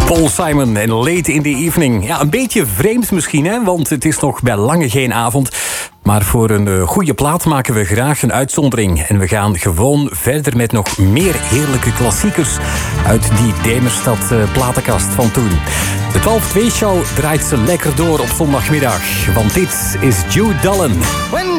Paul Simon en Late in the Evening. Ja, een beetje vreemd misschien, hè? Want het is nog bij lange geen avond. Maar voor een goede plaat maken we graag een uitzondering. En we gaan gewoon verder met nog meer heerlijke klassiekers uit die Demerstad platenkast van toen. De 12-2-show draait ze lekker door op zondagmiddag. Want dit is Jude Dollan.